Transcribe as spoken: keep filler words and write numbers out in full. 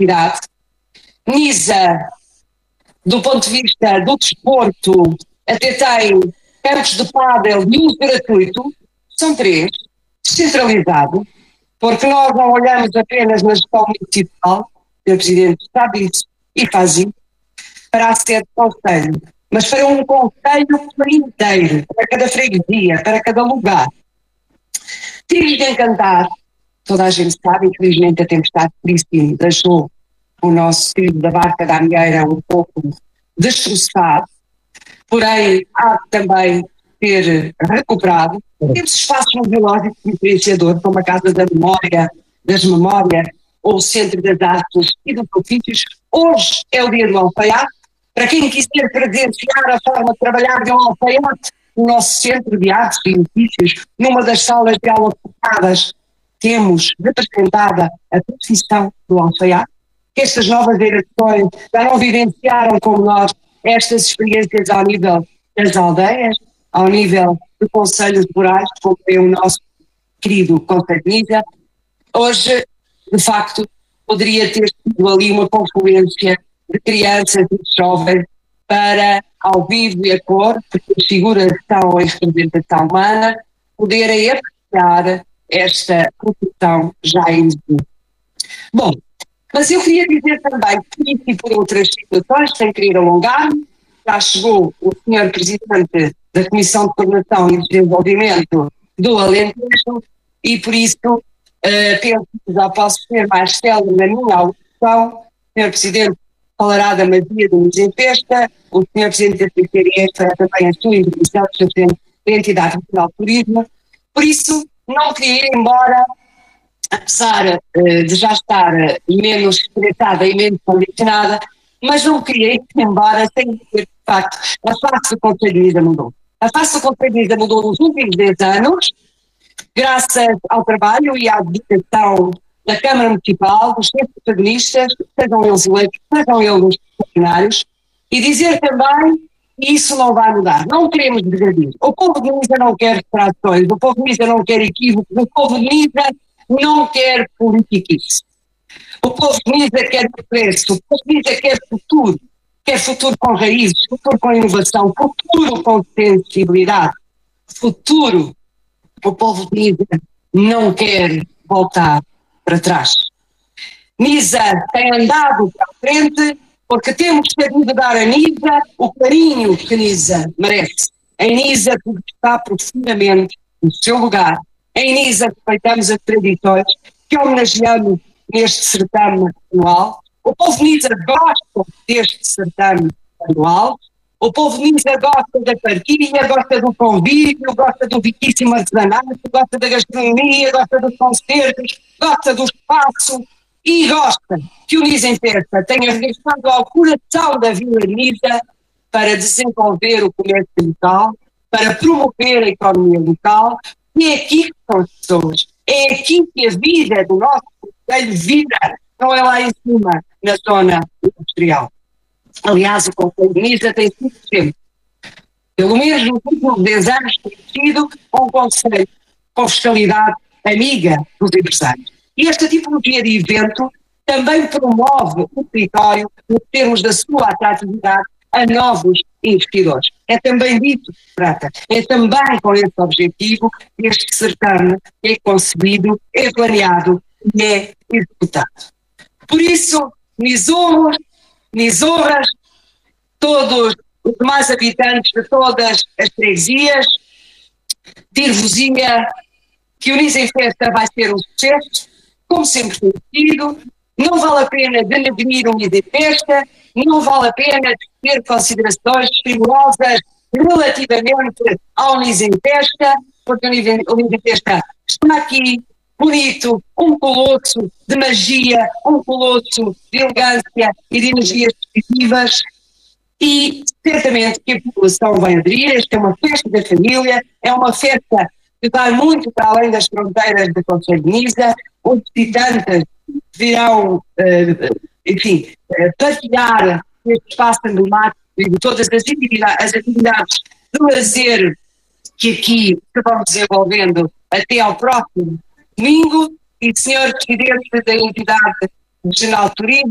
cidade. Nisa, do ponto de vista do desporto, até tem campos de pádel de uso gratuito, são três, descentralizado, porque nós não olhamos apenas na escola municipal, o senhor Presidente sabe isso e faz isso, para a sede do Conselho, mas para um Conselho inteiro, para cada freguesia, para cada lugar. Tive de encantar, toda a gente sabe, infelizmente a tempestade Cristina deixou o nosso filho da Barca da Amieira um pouco destroçado, porém há de também ter recuperado. Temos espaços museológicos diferenciadores, como a Casa da Memória, das Memórias, ou o Centro das Artes e dos Ofícios. Hoje é o dia do alfaiate. Para quem quiser presenciar a forma de trabalhar de um alfaiate, o nosso Centro de Artes e Ofícios, numa das salas de aula focadas, temos representada a profissão do alfaiate, que estas novas gerações já não vivenciaram como nós estas experiências ao nível das aldeias, ao nível de conselhos rurais, como é o nosso querido Conselho de Nisa. Hoje, de facto, poderia ter sido ali uma confluência de crianças e de jovens para, ao vivo e a cor, porque as figuras estão em representação humana, poderem apreciar esta produção já em vida. Bom, mas eu queria dizer também que, e por outras situações, sem querer alongar-me, já chegou o senhor Presidente da Comissão de Coordenação e Desenvolvimento do Alentejo e, por isso, uh, penso que já posso ser mais célebre na minha audição. O senhor Presidente falará da magia do Nisa em Festa, o senhor Presidente da C C R fará também a sua introdução da Entidade Nacional de Turismo. Por isso, não queria ir embora, apesar uh, de já estar uh, menos estressada e menos condicionada, mas não queria ir embora sem dizer, de facto, a face do Conselho de Nisa mudou. A face do Conselho de Nisa mudou nos últimos dez anos, graças ao trabalho e à dedicação da Câmara Municipal, dos seus protagonistas, sejam eles eleitos, sejam eles os funcionários, e dizer também que isso não vai mudar. Não queremos degradar. O povo de Nisa não quer distrações, o povo de Nisa não quer equívocos, o povo de Nisa não quer politiquice. O povo de Nisa quer progresso, o povo de Nisa quer futuro, quer futuro com raízes, futuro com inovação, futuro com sensibilidade, futuro. O povo de Nisa não quer voltar para trás. Nisa tem andado para a frente porque temos sabido dar a Nisa o carinho que Nisa merece. Em Nisa tudo está profundamente no seu lugar. Em Nisa respeitamos as tradições que homenageamos neste certame anual. O povo de Nisa gosta deste certame anual. O povo de Nisa gosta da partilha, gosta do convívio, gosta do riquíssimo artesanato, gosta da gastronomia, gosta dos concertos, gosta do espaço e gosta que o Nisa em Festa tenha regressado ao coração da Vila de Nisa para desenvolver o comércio local, para promover a economia local. E é aqui que são as pessoas, é aqui que a vida do nosso concelho vira, não é lá em cima, na zona industrial. Aliás, o Conselho de Nisa tem sido sempre, pelo menos nos últimos dez anos, tem sido um conselho com fiscalidade amiga dos empresários. E esta tipologia de evento também promove o território nos termos da sua atratividade a novos investidores. É também disso que se trata. É também com esse objetivo que este certame é concebido, é planeado e é executado. Por isso, Nisorros, Nisorras, todos os demais habitantes de todas as freguesias, dir-vos-ia que o Nisa em Festa vai ser um sucesso, como sempre tem sido. Não vale a pena denegrir o Nisa em Festa, não vale a pena ter considerações rigorosas relativamente ao Nisa em Festa, porque o Nisa em Festa está aqui, bonito, um colosso de magia, um colosso de elegância e de energias positivas, e certamente que a população vai aderir. Esta é uma festa da família, é uma festa que vai muito para além das fronteiras do Conselho de Nisa. Os visitantes virão, uh, enfim, uh, partilhar este espaço emblemático e de todas as atividades, as atividades de lazer que aqui se vão desenvolvendo até ao próximo domingo. E senhor Presidente da Entidade Nacional de Turismo,